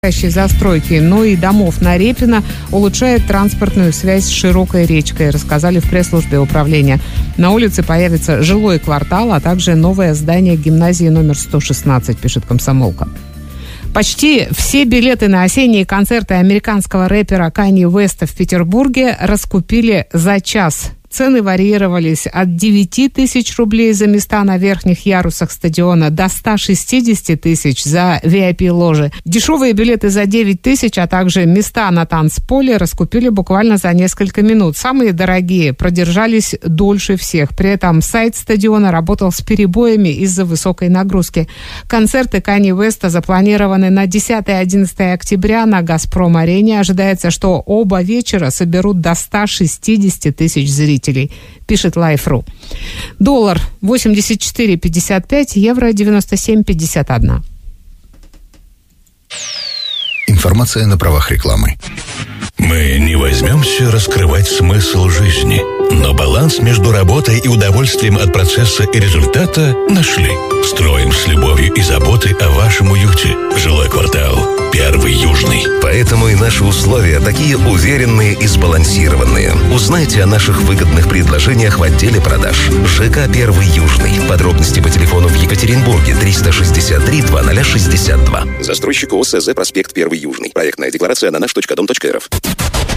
застройки, но и домов на Репино улучшает транспортную связь с широкой речкой, рассказали в пресс-службе управления. На улице появится жилой квартал, а также новое здание гимназии номер 116, пишет «Комсомолка». Почти все билеты на осенние концерты американского рэпера Канье Уэста в Петербурге раскупили за час. Цены варьировались от 9 тысяч рублей за места на верхних ярусах стадиона до 160 тысяч за VIP-ложи. Дешевые билеты за 9 тысяч, а также места на танцполе раскупили буквально за несколько минут. Самые дорогие продержались дольше всех. При этом сайт стадиона работал с перебоями из-за высокой нагрузки. Концерты Канье Уэста запланированы на 10-11 октября на «Газпром-арене». Ожидается, что оба вечера соберут до 160 тысяч зрителей, пишет Life.ru. Доллар 84,55, евро 97,51. Информация на правах рекламы. Мы не возьмемся раскрывать смысл жизни, но баланс между работой и удовольствием от процесса и результата нашли. Строим с любовью и заботой о вашем уюте. Жилой квартал «Первый Южный». Поэтому и наши условия такие уверенные и сбалансированные. Узнайте о наших выгодных предложениях в отделе продаж. ЖК «Первый Южный». Подробности по телефону в Екатеринбурге 363 2062. Застройщик ОСЗ «Проспект Первый Южный». Проектная декларация на наш.дом.рф.